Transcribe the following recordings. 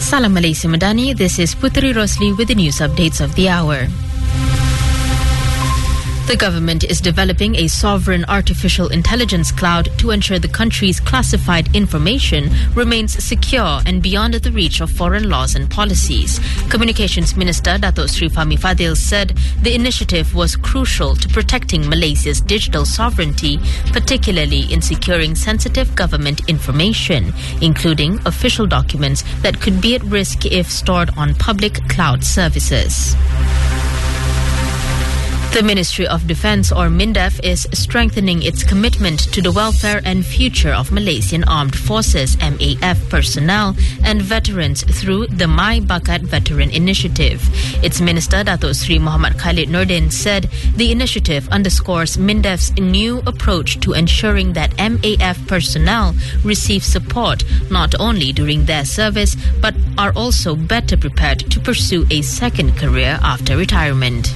Salam Malaysia Madani, this is Putri Rosli with the news updates of the hour. The government is developing a sovereign artificial intelligence cloud to ensure the country's classified information remains secure and beyond the reach of foreign laws and policies. Communications Minister Dato Sri Fahmi Fadil said the initiative was crucial to protecting Malaysia's digital sovereignty, particularly in securing sensitive government information, including official documents that could be at risk if stored on public cloud services. The Ministry of Defence, or MINDEF, is strengthening its commitment to the welfare and future of Malaysian Armed Forces MAF personnel and veterans through the My Bakat Veteran Initiative. Its Minister, Dato Sri Muhammad Khalid Nordin, said the initiative underscores MINDEF's new approach to ensuring that MAF personnel receive support not only during their service but are also better prepared to pursue a second career after retirement.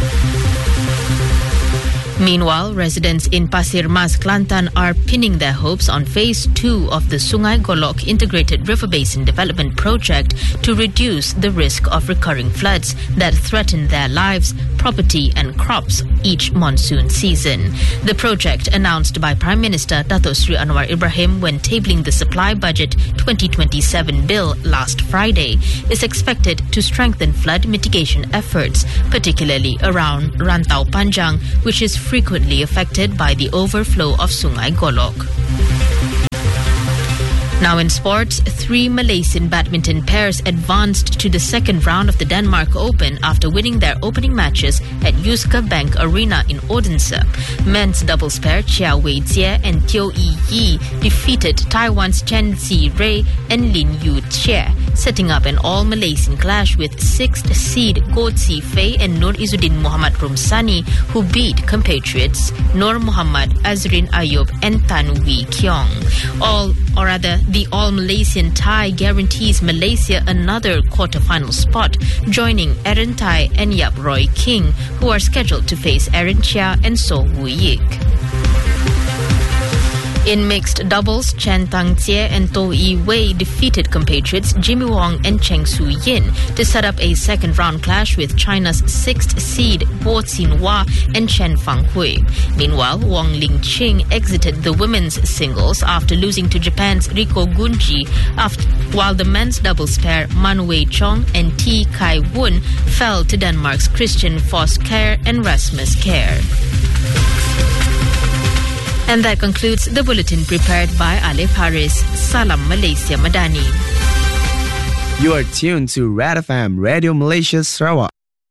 Meanwhile, residents in Pasir Mas, Kelantan are pinning their hopes on Phase 2 of the Sungai Golok Integrated River Basin Development Project to reduce the risk of recurring floods that threaten their lives, property and crops each monsoon season. The project, announced by Prime Minister Dato Sri Anwar Ibrahim when tabling the Supply Budget 2027 bill last Friday, is expected to strengthen flood mitigation efforts, particularly around Rantau Panjang, which is frequently affected by the overflow of Sungai Golok. Now in sports, 3 Malaysian badminton pairs advanced to the second round of the Denmark Open after winning their opening matches at Jyske Bank Arena in Odense. Men's doubles pair Chia Wei-jie and Teo Yi defeated Taiwan's Chen Zi-rei and Lin Yu-che, setting up an all-Malaysian clash with 6th seed Goh Zi-fei and Nur Izzuddin Muhammad Rumsani, who beat compatriots Nur Muhammad, Azrin Ayub and Tan Wee Kiong. The All-Malaysian tie guarantees Malaysia another quarter-final spot, joining Aaron Tai and Yap Roy King, who are scheduled to face Aaron Chia and So Woo Yik. In mixed doubles, Chen Tang-jie and To Yi-wei defeated compatriots Jimmy Wong and Cheng Su-yin to set up a second-round clash with China's 6th seed Bo Xin-hua and Chen Fanghui. Meanwhile, Wong Ling-ching exited the women's singles after losing to Japan's Riko Gunji, while the men's doubles pair Man Wei-chong and T. Kai-woon fell to Denmark's Christian Foss Kjær and Rasmus Kjær. And that concludes the bulletin prepared by Alif Haris. Salam Malaysia Madani. You are tuned to Red FM Radio Malaysia Sarawak.